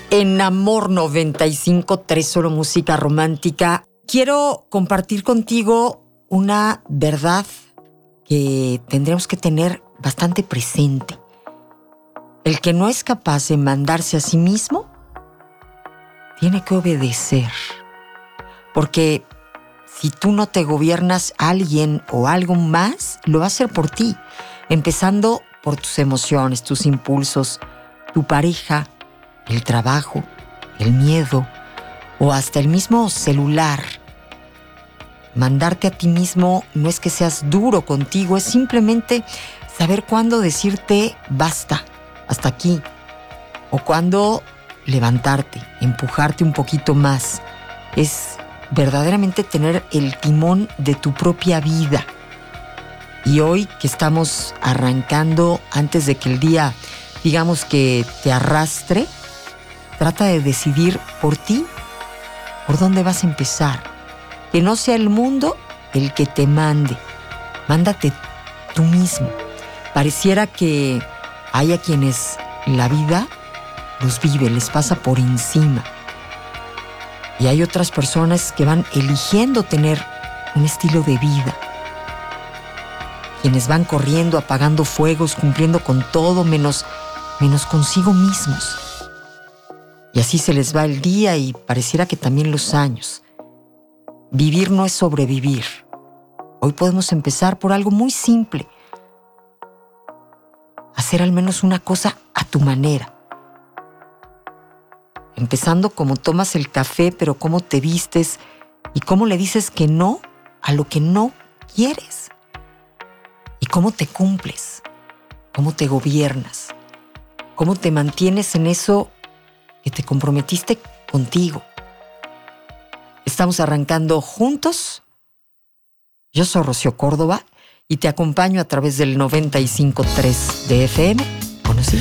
En Amor 95.3, solo música romántica. Quiero compartir contigo una verdad que tendremos que tener bastante presente. El que no es capaz de mandarse a sí mismo, tiene que obedecer. Porque si tú no te gobiernas, alguien o algo más lo va a hacer por ti. Empezando por tus emociones, tus impulsos, tu pareja, el trabajo, el miedo o hasta el mismo celular. Mandarte a ti mismo no es que seas duro contigo, es simplemente saber cuándo decirte basta, hasta aquí, o cuándo levantarte, empujarte un poquito más. Es verdaderamente tener el timón de tu propia vida. Y hoy que estamos arrancando, antes de que el día, digamos que te arrastre, trata de decidir por ti, por dónde vas a empezar. Que no sea el mundo el que te mande. Mándate tú mismo. Pareciera que hay a quienes la vida los vive, les pasa por encima. Y hay otras personas que van eligiendo tener un estilo de vida. Quienes van corriendo, apagando fuegos, cumpliendo con todo menos consigo mismos. Y así se les va el día y pareciera que también los años. Vivir no es sobrevivir. Hoy podemos empezar por algo muy simple. Hacer al menos una cosa a tu manera. Empezando como tomas el café, pero cómo te vistes y cómo le dices que no a lo que no quieres. Y cómo te cumples, cómo te gobiernas, cómo te mantienes en eso que te comprometiste contigo. Estamos arrancando juntos. Yo soy Rocío Córdoba y te acompaño a través del 95.3 de FM